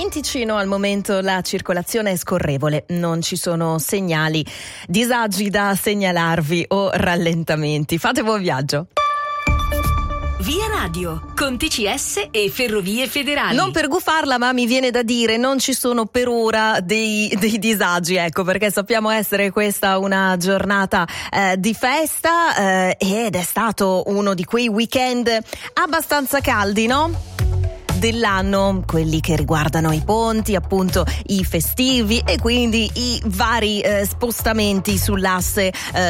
In Ticino al momento la circolazione è scorrevole, non ci sono segnali, disagi da segnalarvi o rallentamenti. Fate buon viaggio. Via Radio, con TCS e Ferrovie Federali. Non per gufarla, ma mi viene da dire, non ci sono per ora dei disagi, ecco, perché sappiamo essere questa una giornata di festa ed è stato uno di quei weekend abbastanza caldi, no? Dell'anno, quelli che riguardano i ponti, appunto i festivi e quindi i vari spostamenti sull'asse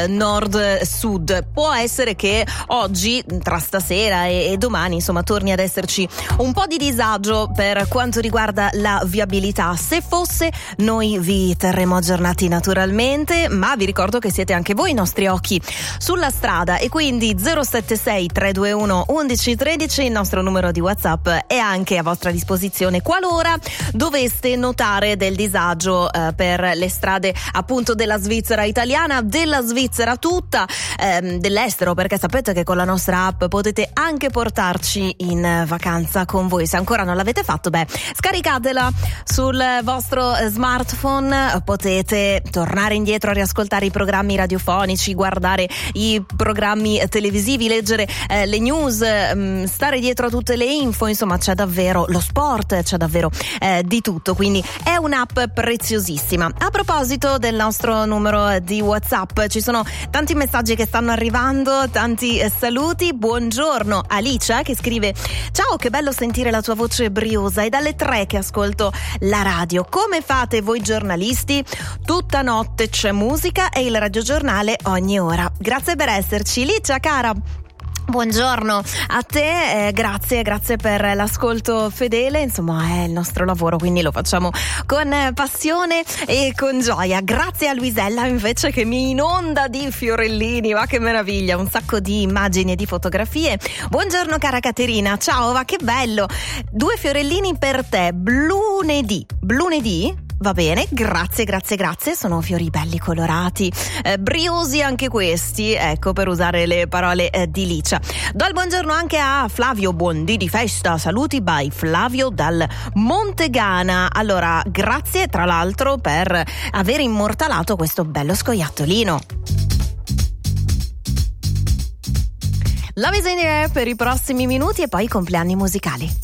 nord-sud. Può essere che oggi, tra stasera e domani, insomma, torni ad esserci un po' di disagio per quanto riguarda la viabilità. Se fosse, noi vi terremo aggiornati naturalmente, ma vi ricordo che siete anche voi i nostri occhi sulla strada e quindi 076 321 1113 il nostro numero di WhatsApp è anche a vostra disposizione qualora doveste notare del disagio per le strade appunto della Svizzera italiana, della Svizzera tutta, dell'estero, perché sapete che con la nostra app potete anche portarci in vacanza con voi. Se ancora non l'avete fatto, scaricatela sul vostro smartphone, potete tornare indietro a riascoltare i programmi radiofonici, guardare i programmi televisivi, leggere le news, stare dietro a tutte le info, insomma c'è davvero lo sport, c'è davvero di tutto, quindi è un'app preziosissima. A proposito del nostro numero di WhatsApp, ci sono tanti messaggi che stanno arrivando, tanti saluti. Buongiorno Alicia che scrive: ciao, che bello sentire la tua voce briosa, è dalle 3 che ascolto la radio. Come fate voi giornalisti? Tutta notte c'è musica e il radiogiornale ogni ora. Grazie per esserci, Alicia cara. Buongiorno a te, grazie per l'ascolto fedele, insomma è il nostro lavoro, quindi lo facciamo con passione e con gioia. Grazie a Luisella invece che mi inonda di fiorellini, ma che meraviglia, un sacco di immagini e di fotografie. Buongiorno cara Caterina, ciao, ma che bello, 2 fiorellini per te, lunedì? Va bene, grazie, sono fiori belli colorati, briosi anche questi, ecco, per usare le parole di Licia. Do il buongiorno anche a Flavio, buon dì di festa, saluti by Flavio dal Montegana. Allora, grazie tra l'altro per aver immortalato questo bello scoiattolino. Love is in the air per i prossimi minuti e poi i compleanni musicali.